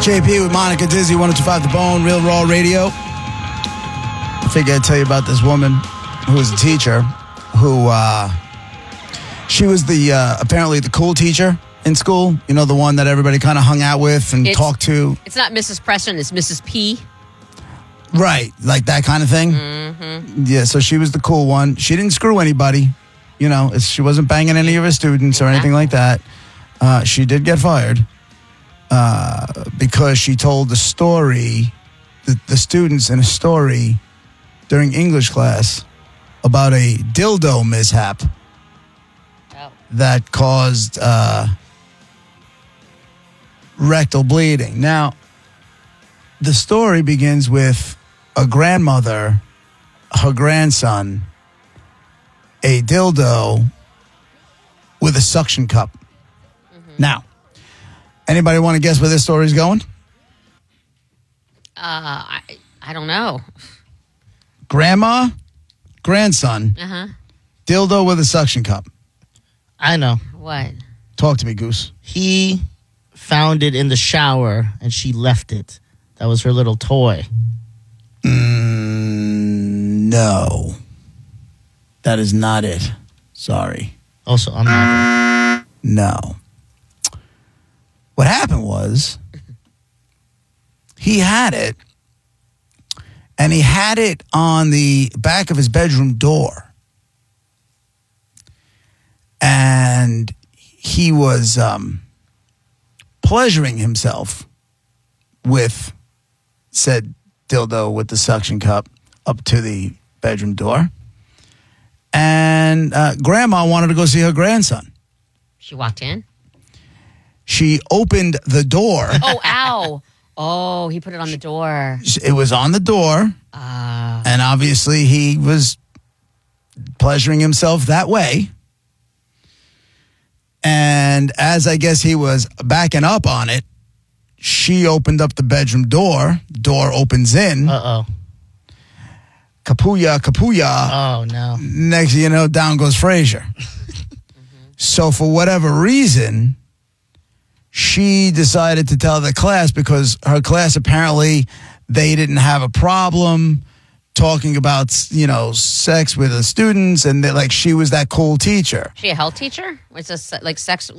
JP with Monica Dizzy, 102.5 The Bone, Real Raw Radio. I figured I'd tell you about this woman who was a teacher who, she was apparently the cool teacher in school. You know, the one that everybody kind of hung out with and talked to. It's not Mrs. Preston, it's Mrs. P. Right, like that kind of thing. Mm-hmm. Yeah, so she was the cool one. She didn't screw anybody. You know, she wasn't banging any of her students or anything like that. She did get fired because she told the story, the students in a story during English class about a dildo mishap that caused rectal bleeding. Now, the story begins with a grandmother, her grandson, a dildo with a suction cup. Mm-hmm. Now, anybody want to guess where this story is going? I don't know. Grandma, grandson, dildo with a suction cup. I know. What? Talk to me, Goose. He found it in the shower and she left it. That was her little toy. No. That is not it. Sorry. Also, I'm not. No. What happened was he had it, and he had it on the back of his bedroom door. And he was pleasuring himself with said dildo with the suction cup up to the bedroom door. And Grandma wanted to go see her grandson. She walked in? She opened the door. Oh, ow. Oh, he put it on the door. It was on the door. And obviously he was pleasuring himself that way. And as I guess he was backing up on it, she opened up the bedroom door. Door opens in. Uh-oh. Kapuya, kapuya. Oh, no. Next thing you know, down goes Frazier. So for whatever reason, she decided to tell the class because her class apparently they didn't have a problem talking about, you know, sex with the students, and she was that cool teacher. She a health teacher? What's this, like sex